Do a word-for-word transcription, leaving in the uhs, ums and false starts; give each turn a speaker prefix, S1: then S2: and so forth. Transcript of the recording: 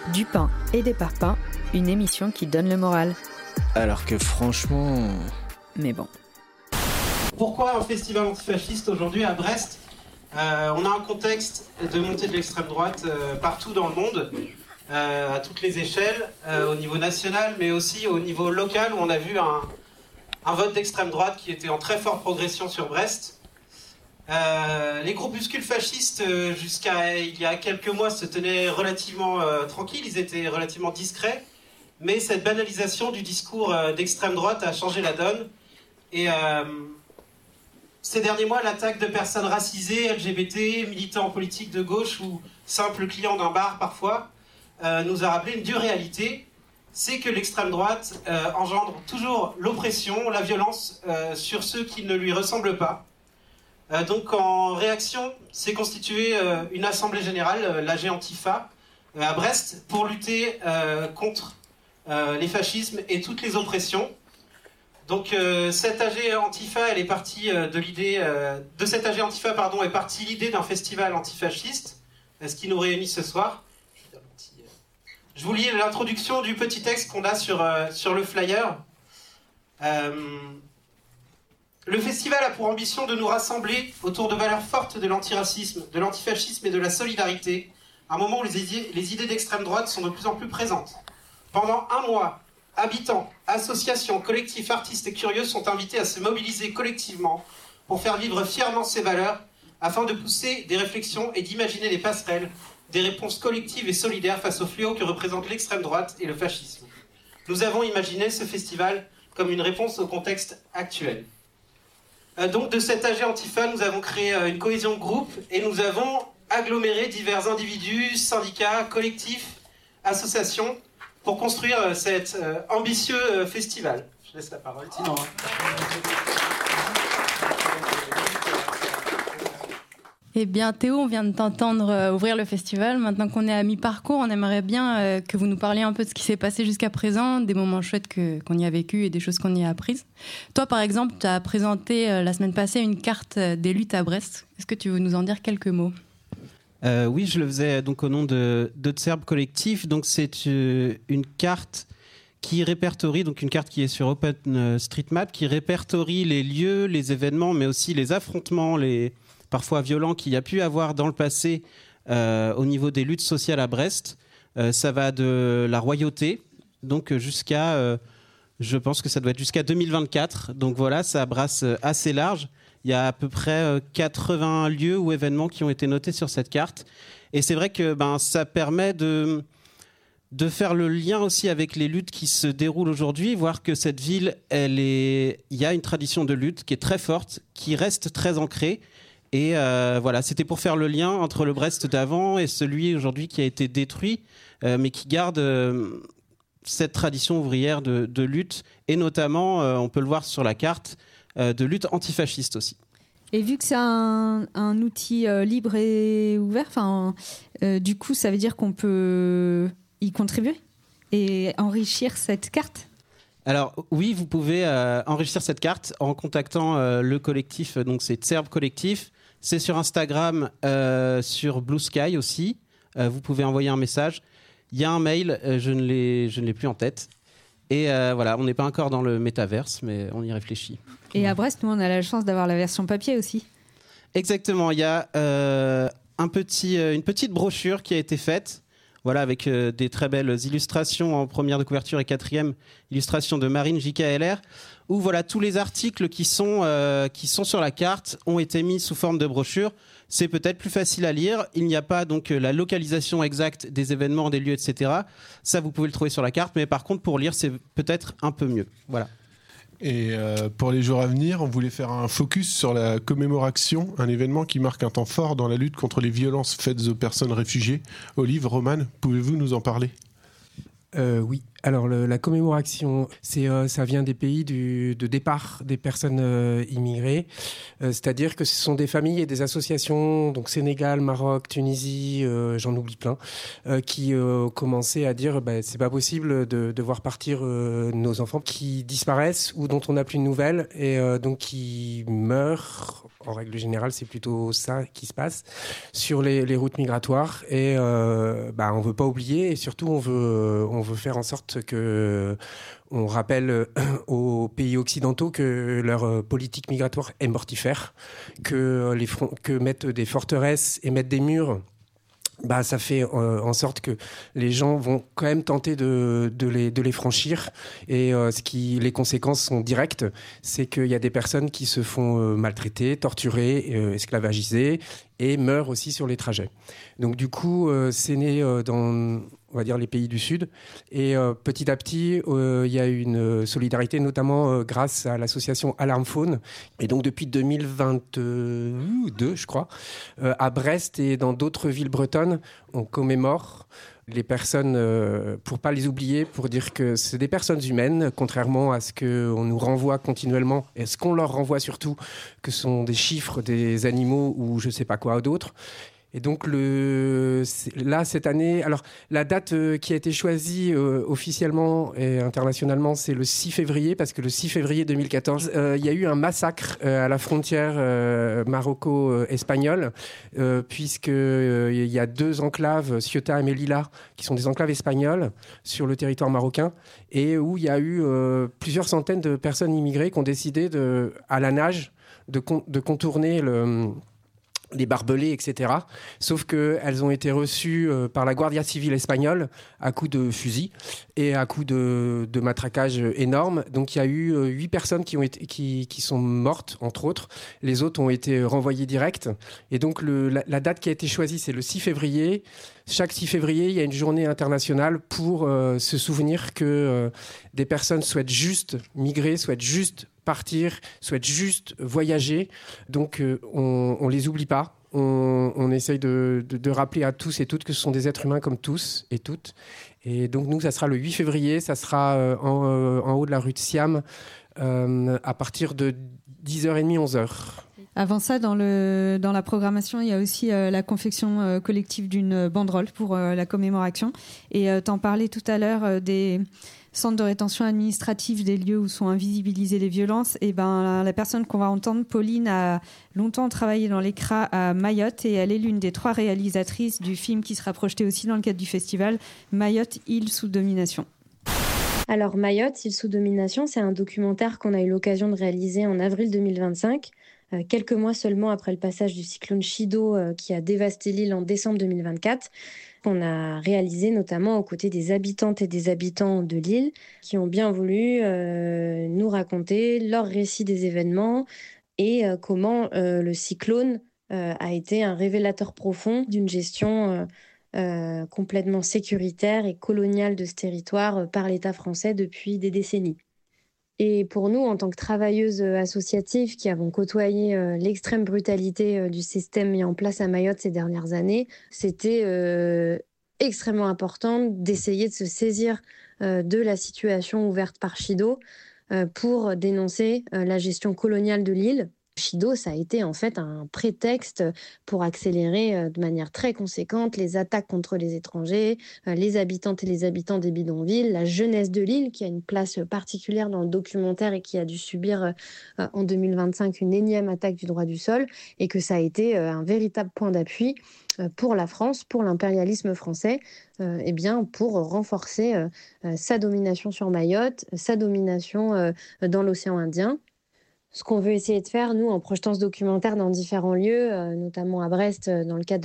S1: Du pain et des parpaings, une émission qui donne le moral.
S2: Alors que franchement...
S1: Mais bon.
S3: Pourquoi un festival antifasciste aujourd'hui à Brest ? euh, On a un contexte de montée de l'extrême droite euh, partout dans le monde, euh, à toutes les échelles, euh, au niveau national, mais aussi au niveau local, où on a vu un, un vote d'extrême droite qui était en très forte progression sur Brest. Euh, les groupuscules fascistes, euh, jusqu'à il y a quelques mois, se tenaient relativement euh, tranquilles, ils étaient relativement discrets, mais cette banalisation du discours euh, d'extrême droite a changé la donne. Et euh, ces derniers mois, l'attaque de personnes racisées, L G B T, militants politiques de gauche ou simples clients d'un bar parfois, euh, nous a rappelé une dure réalité, c'est que l'extrême droite euh, engendre toujours l'oppression, la violence euh, sur ceux qui ne lui ressemblent pas. Euh, donc en réaction, s'est constituée euh, une assemblée générale, euh, l'A G Antifa, euh, à Brest, pour lutter euh, contre euh, les fascismes et toutes les oppressions. Donc euh, cette A G Antifa, elle est partie euh, de l'idée euh, de cette A G Antifa, pardon, est partie l'idée d'un festival antifasciste, euh, ce qui nous réunit ce soir. Je vous lis l'introduction du petit texte qu'on a sur euh, sur le flyer. Euh, Le festival a pour ambition de nous rassembler autour de valeurs fortes de l'antiracisme, de l'antifascisme et de la solidarité, à un moment où les idées, les idées d'extrême droite sont de plus en plus présentes. Pendant un mois, habitants, associations, collectifs, artistes et curieux sont invités à se mobiliser collectivement pour faire vivre fièrement ces valeurs, afin de pousser des réflexions et d'imaginer des passerelles, des réponses collectives et solidaires face au fléau que représentent l'extrême droite et le fascisme. Nous avons imaginé ce festival comme une réponse au contexte actuel. Euh, donc de cette A G Antifa, nous avons créé euh, une cohésion de groupe et nous avons aggloméré divers individus, syndicats, collectifs, associations pour construire euh, cet euh, ambitieux euh, festival. Je laisse la parole. Sinon,
S4: Eh bien Théo, on vient de t'entendre euh, ouvrir le festival. Maintenant qu'on est à mi-parcours, on aimerait bien euh, que vous nous parliez un peu de ce qui s'est passé jusqu'à présent, des moments chouettes que, qu'on y a vécu et des choses qu'on y a apprises. Toi, par exemple, tu as présenté euh, la semaine passée une carte des luttes à Brest. Est-ce que tu veux nous en dire quelques mots ?
S5: euh, Oui, je le faisais donc au nom de d'Autserbe Collectif. Donc c'est euh, une carte qui répertorie, donc une carte qui est sur OpenStreetMap, qui répertorie les lieux, les événements, mais aussi les affrontements, les parfois violents qu'il y a pu avoir dans le passé euh, au niveau des luttes sociales à Brest. Euh, ça va de la royauté, donc jusqu'à, euh, je pense que ça doit être jusqu'à deux mille vingt-quatre. Donc voilà, ça brasse assez large. Il y a à peu près euh, quatre-vingts lieux ou événements qui ont été notés sur cette carte. Et c'est vrai que ben, ça permet de, de faire le lien aussi avec les luttes qui se déroulent aujourd'hui, voir que cette ville, elle est... il y a une tradition de lutte qui est très forte, qui reste très ancrée. Et euh, voilà, c'était pour faire le lien entre le Brest d'avant et celui aujourd'hui qui a été détruit, euh, mais qui garde euh, cette tradition ouvrière de, de lutte, et notamment, euh, on peut le voir sur la carte, euh, de lutte antifasciste aussi.
S6: Et vu que c'est un, un outil euh, libre et ouvert, euh, du coup, ça veut dire qu'on peut y contribuer et enrichir cette carte ?
S5: Alors oui, vous pouvez euh, enrichir cette carte en contactant euh, le collectif, donc c'est Autserbe Collectif. C'est sur Instagram, euh, sur Blue Sky aussi. Euh, vous pouvez envoyer un message. Il y a un mail, euh, je ne l'ai, je ne l'ai plus en tête. Et euh, voilà, on n'est pas encore dans le métaverse, mais on y réfléchit.
S6: Et à Brest, nous, on a la chance d'avoir la version papier aussi.
S5: Exactement, il y a euh, un petit, euh, une petite brochure qui a été faite. Voilà, avec euh, des très belles illustrations en première de couverture et quatrième illustration de Marine J K L R, où voilà, tous les articles qui sont, euh, qui sont sur la carte ont été mis sous forme de brochure. C'est peut-être plus facile à lire. Il n'y a pas donc la localisation exacte des événements, des lieux, et cetera. Ça, vous pouvez le trouver sur la carte, mais par contre, pour lire, c'est peut-être un peu mieux. Voilà.
S7: Et euh, pour les jours à venir, on voulait faire un focus sur la commémoration, un événement qui marque un temps fort dans la lutte contre les violences faites aux personnes réfugiées. Olive, Romane, pouvez-vous nous en parler ?
S8: euh, Oui. Alors le, la commémoration, c'est, euh, ça vient des pays du, de départ des personnes euh, immigrées, euh, c'est-à-dire que ce sont des familles et des associations, donc Sénégal, Maroc, Tunisie, euh, j'en oublie plein, euh, qui euh, commençaient à dire bah, c'est pas possible de, de voir partir euh, nos enfants qui disparaissent ou dont on n'a plus de nouvelles et euh, donc qui meurent. En règle générale, c'est plutôt ça qui se passe sur les, les routes migratoires et euh, bah, on veut pas oublier et surtout on veut on veut faire en sorte que on rappelle aux pays occidentaux que leur politique migratoire est mortifère, que les front, que mettre des forteresses et mettre des murs, bah, ça fait euh, en sorte que les gens vont quand même tenter de, de, les, de les franchir. Et euh, ce qui, les conséquences sont directes. C'est qu'il y a des personnes qui se font euh, maltraiter, torturer, euh, esclavagiser et meurent aussi sur les trajets. Donc du coup, euh, c'est né euh, dans... on va dire les pays du Sud. Et euh, petit à petit, euh, il y a une solidarité, notamment euh, grâce à l'association Alarm Phone. Et donc depuis deux mille vingt-deux, je crois, euh, à Brest et dans d'autres villes bretonnes, on commémore les personnes, euh, pour pas les oublier, pour dire que c'est des personnes humaines, contrairement à ce qu'on nous renvoie continuellement, et ce qu'on leur renvoie surtout, que ce sont des chiffres, des animaux ou je sais pas quoi d'autre. Et donc le, là, cette année, alors la date euh, qui a été choisie euh, officiellement et internationalement, c'est le six février, parce que le six février deux mille quatorze, euh, il y a eu un massacre euh, à la frontière euh, maroco-espagnole, euh, puisque euh, il y a deux enclaves, Ceuta et Melilla, qui sont des enclaves espagnoles sur le territoire marocain, et où il y a eu euh, plusieurs centaines de personnes immigrées qui ont décidé, de, à la nage, de, con, de contourner le... des barbelés, et cetera. Sauf qu'elles ont été reçues euh, par la Guardia Civile espagnole à coups de fusil et à coups de, de matraquage énorme. Donc il y a eu euh, huit personnes qui, ont été, qui, qui sont mortes, entre autres. Les autres ont été renvoyées direct. Et donc le, la, la date qui a été choisie, c'est le six février. Chaque six février, il y a une journée internationale pour euh, se souvenir que euh, des personnes souhaitent juste migrer, souhaitent juste partir, souhaitent juste voyager. Donc, euh, on ne les oublie pas. On, on essaye de, de, de rappeler à tous et toutes que ce sont des êtres humains comme tous et toutes. Et donc, nous, ça sera le huit février. Ça sera euh, en, euh, en haut de la rue de Siam euh, à partir de dix heures trente, onze heures.
S6: Avant ça, dans, le, dans la programmation, il y a aussi euh, la confection euh, collective d'une banderole pour euh, la commémoration. Et euh, t'en parlais tout à l'heure euh, des centres de rétention administrative, des lieux où sont invisibilisées les violences. Et ben, la, la personne qu'on va entendre, Pauline, a longtemps travaillé dans l'E C R A à Mayotte et elle est l'une des trois réalisatrices du film qui sera projeté aussi dans le cadre du festival, Mayotte, île sous domination.
S9: Alors Mayotte, île sous domination, c'est un documentaire qu'on a eu l'occasion de réaliser en avril deux mille vingt-cinq, euh, quelques mois seulement après le passage du cyclone Chido euh, qui a dévasté l'île en décembre deux mille vingt-quatre. On a réalisé notamment aux côtés des habitantes et des habitants de l'île qui ont bien voulu euh, nous raconter leur récit des événements et euh, comment euh, le cyclone euh, a été un révélateur profond d'une gestion euh, euh, complètement sécuritaire et coloniale de ce territoire euh, par l'État français depuis des décennies. Et pour nous, en tant que travailleuses associatives qui avons côtoyé euh, l'extrême brutalité euh, du système mis en place à Mayotte ces dernières années, c'était euh, extrêmement important d'essayer de se saisir euh, de la situation ouverte par Chido euh, pour dénoncer euh, la gestion coloniale de l'île. Chido, ça a été en fait un prétexte pour accélérer euh, de manière très conséquente les attaques contre les étrangers, euh, les habitantes et les habitants des bidonvilles, la jeunesse de l'île qui a une place particulière dans le documentaire et qui a dû subir euh, en deux mille vingt-cinq une énième attaque du droit du sol et que ça a été euh, un véritable point d'appui euh, pour la France, pour l'impérialisme français, euh, eh bien pour renforcer euh, euh, sa domination sur Mayotte, sa domination euh, dans l'océan Indien. Ce qu'on veut essayer de faire, nous, en projetant ce documentaire dans différents lieux, euh, notamment à Brest, dans le cadre